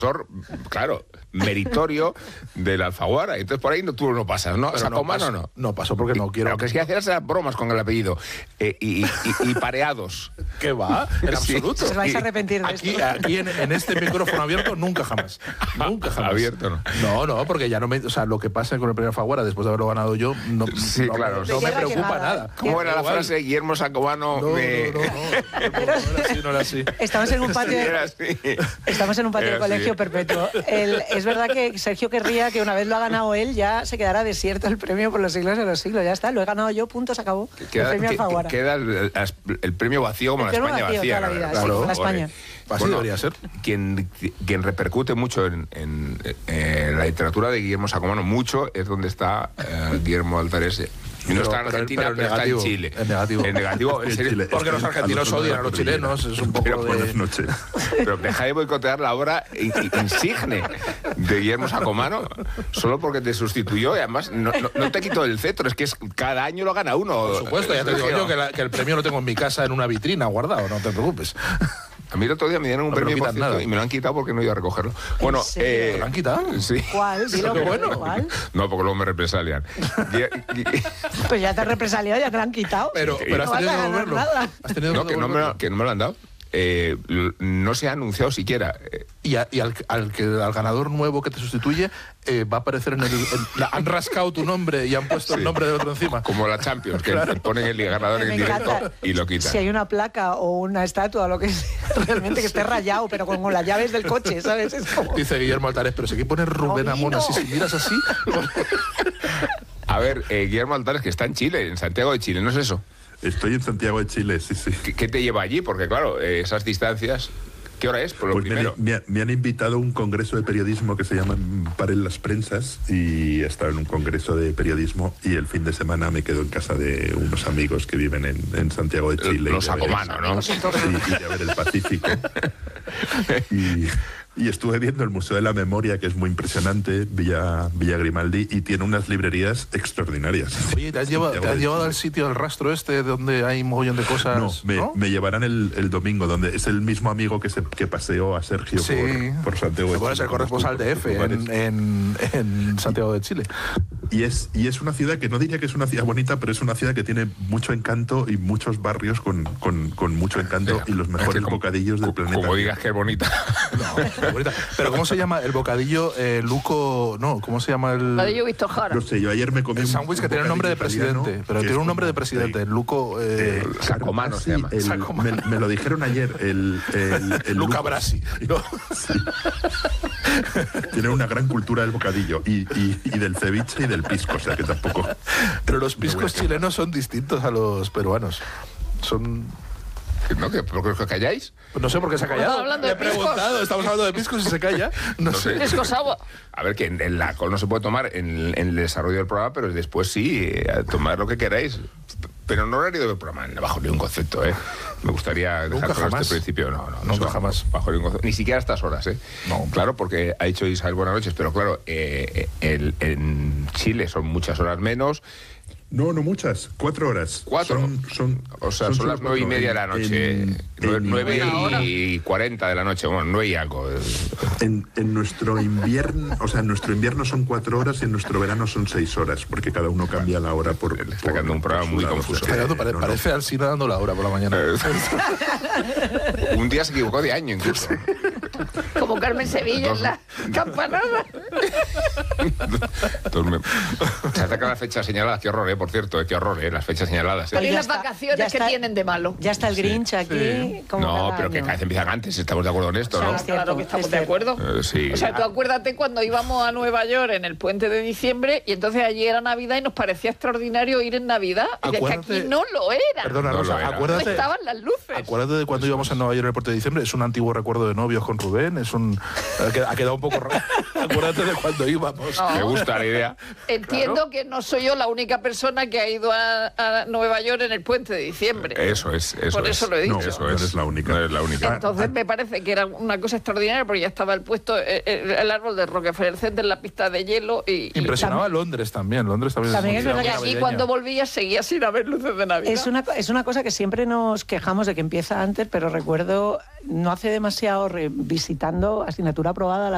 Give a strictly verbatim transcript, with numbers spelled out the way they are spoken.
claro, meritorio de la Alfaguara. Entonces por ahí no, tú no pasas, ¿no? Sacomano no, no. No paso porque no quiero. Lo que es que hacer esas bromas con el apellido eh, y, y, y pareados. ¿Qué va? En Sí. absoluto. Os vais a arrepentir de Aquí, esto. aquí en, en este micrófono abierto, nunca jamás. Nunca jamás. Abierto, ¿no? No, no, porque ya no me. O sea, lo que pasa con el premio Alfaguara después de haberlo ganado yo, no, Sí, no, claro. no me Guerra preocupa quemada. nada. ¿Cómo era la Igual. frase? Guillermo Sacomano. No, me... no, no, no, no, no, no era así, no era así. Estamos en un patio, Era así. estamos en un patio de Era así. colegio perpetuo. El- es verdad que Sergio querría que una vez lo ha ganado él, ya se quedará desierto el premio por los siglos de los siglos. Ya está, lo he ganado yo, punto, se acabó. El Queda, premio que- Alfaguara. queda el, el- el premio vacío como El la premio España vacío vacía. toda la ¿no? vida, sí, como la España. Así debería ser. Quien, quien repercute mucho en, en, en la literatura de Guillermo Sacomano, mucho, es donde está eh, Guillermo Altares. Y no Pero- está en pero- Argentina, pero pero, en está en negativo, Chile. en negativo. En negativo, en En serio. Chile. Porque los A argentinos los odian a los cordilleras. chilenos, es un poco Pero de... Buenas noches. Pero deja de boicotear la obra in- in- insigne de Guillermo Sacomano solo porque te sustituyó y además no, no, no te quitó el cetro, es que es, cada año lo gana uno. Por supuesto, ya te digo yo que, la- que el premio lo tengo en mi casa en una vitrina guardado, no te preocupes. A mí el otro día me dieron un No te lo premio por quitan cierto, nada. y me lo han quitado porque no iba a recogerlo. Bueno, serio? eh, ¿Te lo han quitado? Sí. ¿Cuál? Dilo, Qué bueno. ¿cuál? No, porque luego me represalian. Gui- Gui- Pues ya te has represaliado, ya te lo han quitado. Pero, Sí. pero has No vas tenido a que ganar devolverlo. nada. Has tenido No, que que no, me, devolverlo. lo- que no me lo han dado. Eh, l- no se ha anunciado siquiera. Eh, Y, a- y al, al, que, al ganador nuevo que te sustituye eh, va a aparecer en el... en la- han rascado tu nombre y han puesto el Sí. nombre de otro encima. como la Champions, que ponen el ganador en Me el directo encanta. y lo quitan. Si hay una placa o una estatua o lo que sea, realmente que esté rayado, pero con, con las llaves del coche, ¿sabes? Es como... Dice Guillermo Altares, pero si aquí pones Rubén No, Amón no. así, si miras así... A ver, eh, Guillermo Altares, que está en Chile, en Santiago de Chile, ¿no es eso? Estoy en Santiago de Chile, sí, sí. ¿Qué, qué te lleva allí? Porque claro, eh, esas distancias... ¿Qué hora es? Por lo Pues me, primero. me- me han invitado a un congreso de periodismo que se llama Paren las Prensas y he estado en un congreso de periodismo y el fin de semana me quedo en casa de unos amigos que viven en, en Santiago de Chile. Los y de ver- Sacomano, ¿no? Sí, y de ver el Pacífico. Y, y estuve viendo el Museo de la Memoria, que es muy impresionante, Villa, Villa Grimaldi, y tiene unas librerías extraordinarias. Oye, ¿te has llevado, te has llevado al sitio, al rastro este, donde hay un mogollón de cosas? No, me, ¿no? me llevarán el, el domingo, donde es el mismo amigo que, se, que paseó a Sergio Sí. por, por Santiago de Bueno, es Chile. el corresponsal de F en, en, en Santiago de Chile. Y es, y es una ciudad que no diría que es una ciudad bonita, pero es una ciudad que tiene mucho encanto y muchos barrios con, con, con mucho encanto y los Es mejores que como- bocadillos del co- planeta. Como digas que es bonita. No, qué bonita. Pero ¿cómo se llama el bocadillo eh, Luco? No, ¿cómo se llama el...? Bocadillo Víctor Jara. No sé, yo ayer me comí El un- sándwich que un tiene el nombre de bocadillo italiano, presidente, pero que tiene es un nombre de como- presidente, sí. Luco... Eh, Eh, Sacomano se sí, llama. el- Sacomano. Me, me lo dijeron ayer, el, el, el Luca Luco- Brasi. ¿no? Tiene una gran cultura del bocadillo y, y, y del ceviche y del pisco, o sea que tampoco... Pero los piscos chilenos son distintos a los peruanos. Son... ¿No? ¿Que, ¿Por qué os calláis? No sé por qué se ha callado. Estamos hablando Le de he preguntado, estamos hablando de piscos y se calla. No, No sé. sé. Piscos agua. A ver, que en, en la alcohol no se puede tomar en, en el desarrollo del programa, pero después sí, eh, a tomar lo que queráis. Pero no horario del programa, bajo ningún concepto, ¿eh? Me gustaría dejar Nunca claro jamás. este principio. No, no, no Nunca se bajo- jamás. Bajo ningún concepto. Ni siquiera a estas horas, ¿eh? No. Claro, porque ha dicho Isabel buenas noches, pero claro, eh, el- en Chile son muchas horas menos. No, no muchas, cuatro horas. ¿Cuatro? Son, son, O sea, son, solo las nueve y cuatro. media de la noche. En- Nue- en- nueve Buena y cuarenta de la noche. Bueno, nueve y algo. En, en nuestro invierno, o sea, en nuestro invierno son cuatro horas y en nuestro verano son seis horas, porque cada uno cambia la hora por. Le está por- quedando un por programa su muy lado, confuso. o sea que, Está dando- pare- no, no. Parece Alsina dando la hora por la mañana. Un día se equivocó de año incluso. Como Carmen Sevilla en la campanada. Entonces me- Se acercan las fechas señaladas. Qué horror, ¿eh? Por cierto, eh, qué horror, ¿eh? Las fechas señaladas. ¿eh? Pero ¿y ya las está, vacaciones ya que está. tienen de malo? Ya está el Grinch aquí. Como No, cada pero que año. cada vez empiezan antes, estamos de acuerdo en esto, O sea, ¿no? es cierto, Claro que estamos es de cierto. acuerdo. Eh, sí. O sea, tú acuérdate cuando íbamos a Nueva York en el puente de diciembre y entonces allí era Navidad y nos parecía extraordinario ir en Navidad. Y es que Acuérdate- aquí no lo era. Perdona, No Rosa, lo era. No acuérdate... estaban las luces. Acuérdate de cuando íbamos a Nueva York en el puente de diciembre. Es un antiguo recuerdo de novios con Rubén. Es un... Ha qued- ha quedado un poco raro. Acuérdate de cuando íbamos. No. Me gusta la idea. Entiendo Claro. que no soy yo la única persona que ha ido a, a Nueva York en el puente de diciembre. Eso es, eso Por es. eso lo he dicho. No, Eso no es. eres la única. No eres la única. Entonces me parece que era una cosa extraordinaria porque ya estaba el puesto, eh, eh, el árbol de Rockefeller Center, la pista de hielo y... y- Impresionaba a Londres también. Londres también, También es una verdad Y que ciudad allí navideña. cuando volvía seguía sin haber luces de Navidad. Es una, es una cosa que siempre nos quejamos de que empieza antes, pero recuerdo no hace demasiado re- visitando asignatura aprobada la